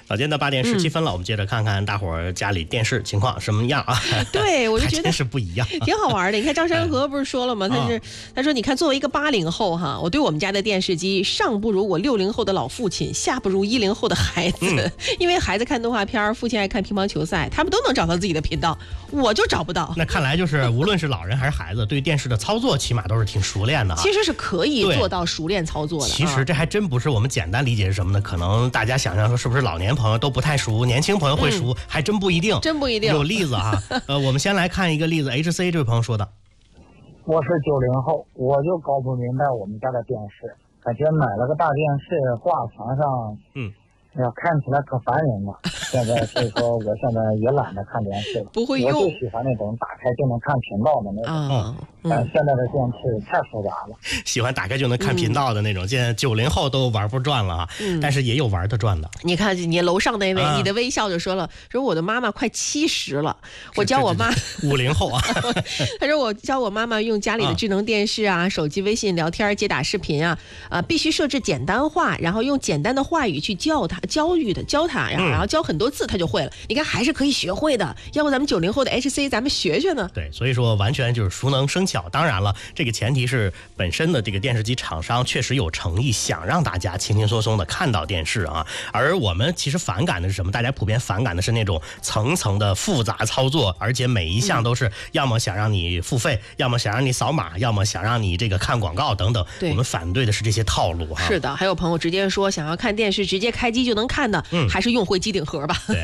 早间的8点17分了，我们接着看看大伙儿家里电视情况什么样啊？ 对，我就觉得真是不一样， 挺好玩的。你看张山河不是说了吗？他说你看，作为一个80后哈，我对我们家的电视机上不如我60后的老父亲，下不如10后的孩子。因为孩子看动画片，父亲爱看乒乓球赛，他们都能找到自己的频道，我就找不到。 那看来就是无论是老人还是孩子，对电视的操作起码都是挺熟练的啊。 其实是可以做到熟练操作的。 其实这还真不是我们简单理解是什么呢？可能大家想象说是不是老年朋友都不太熟，年轻朋友会熟，还真不一定， 真不一定。 有例子啊，我们先来看一个例子 ，HC 这位朋友说的。 我是90后，我就搞不明白我们家的电视，感觉买了个大电视挂墙上，看起来可烦人了。现在所以说，我现在也懒得看电视了， 不会用， 我就喜欢那种打开就能看频道的那种。但现在的电视太复杂了， 喜欢打开就能看频道的那种，现在90后都玩不转了啊。但是也有玩得转的。 你看你楼上那位，你的微笑就说了，说我的妈妈快70了，我教我妈 50后啊。 他说我教我妈妈用家里的智能电视啊、手机微信聊天、接打视频啊，必须设置简单化，然后用简单的话语去教她，然后教很多次她就会了。你看还是可以学会的，要不咱们90后的 HC 咱们学学呢？ 对，所以说完全就是熟能生巧。当然了，这个前提是本身的这个电视机厂商确实有诚意，想让大家轻轻松松的看到电视啊。而我们其实反感的是什么？大家普遍反感的是那种层层的复杂操作，而且每一项都是要么想让你付费，要么想让你扫码，要么想让你这个看广告等等。我们反对的是这些套路哈。 是的，还有朋友直接说想要看电视直接开机就能看的，还是用回机顶盒吧。 对。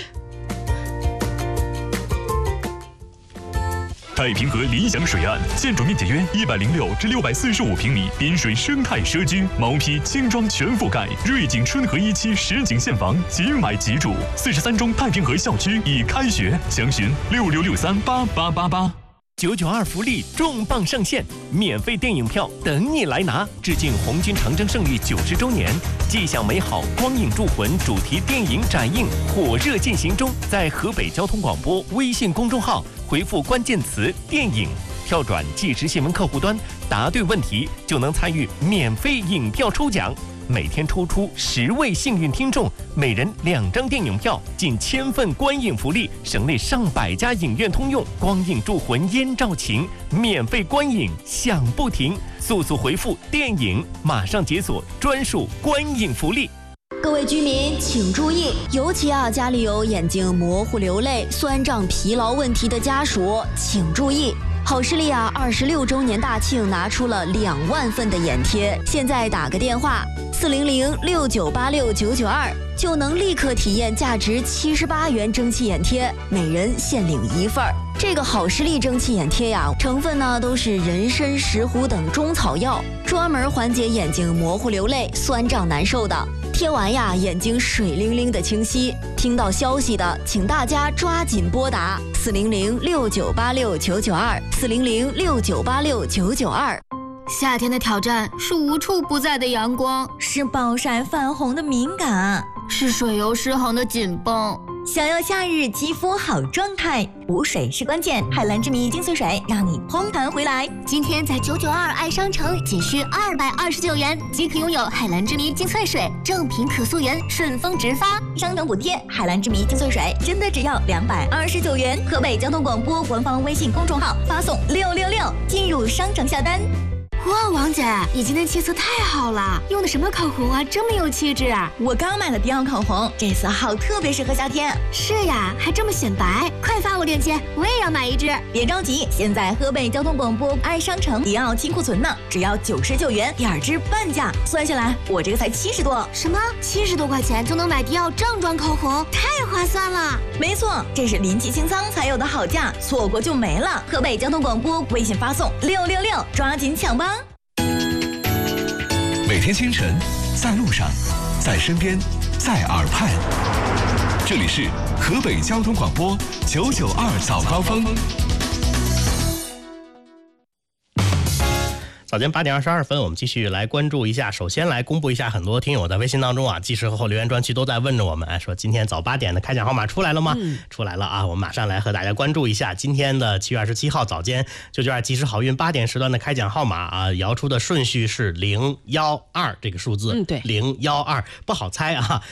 太平河理想水岸，建筑面积约106至645平米，滨水生态社区，毛坯轻装全覆盖，瑞景春和1期实景现房，即买即住。43中太平河校区已开学，详询66638888。 992福利重磅上线，免费电影票等你来拿！致敬红军长征胜利90周年，既享美好光影铸魂主题电影展映火热进行中，在河北交通广播微信公众号回复关键词“电影”，跳转即时新闻客户端，答对问题就能参与免费影票抽奖。每天抽出10位幸运听众，每人2张电影票，近1000份观影福利，省内上百家影院通用，光影铸魂烟照情，免费观影享不停。速速回复“电影”，马上解锁专属观影福利。 各位居民请注意，尤其家里有眼睛模糊、流泪、酸胀、疲劳问题的家属，请注意。好视力26周年大庆拿出了2万份的眼贴，现在打个电话40069869992，就能立刻体验价值78元蒸汽眼贴，每人限领1份。这个好视力蒸汽眼贴成分都是人参、石斛等中草药，专门缓解眼睛模糊、流泪、酸胀难受的。贴完眼睛水灵灵的清晰。听到消息的，请大家抓紧拨打400698699240069869992。 夏天的挑战是无处不在的阳光， 是暴晒泛红的敏感， 是水油失衡的紧绷。 想要夏日肌肤好状态，补水是关键。海蓝之谜精粹水让你嘭弹回来。 今天在992爱商城仅需229元即可拥有海蓝之谜精粹水，正品可溯源，顺丰直发， 商城补贴。海蓝之谜精粹水真的只要229元。河北交通广播官方微信公众号发送666进入商城下单。 哇，王姐，你今天气色太好了，用的什么口红啊，这么有气质啊！ 我刚买了迪奥口红，这色号特别适合夏天。 是呀，还这么显白，快发我链接，我也要买一支。 别着急，现在河北交通广播爱商城迪奥清库存呢，只要99元，2支半价，算下来我这个才70多。 什么？70多块钱就能买迪奥正装口红，太划算了！ 没错，这是临期清仓才有的好价，错过就没了。河北交通广播微信发送666，抓紧抢吧！ 每天清晨，在路上，在身边，在耳畔，这里是河北交通广播992早高峰。 早间8点22分，我们继续来关注一下。首先来公布一下，很多听友在微信当中即时和留言专区都在问着我们，说今天早8点的开奖号码出来了吗？出来了啊！我们马上来和大家关注一下今天的7月27号早间992即时好运8点时段的开奖号码摇出的顺序是012这个数字， 对， 012不好猜啊。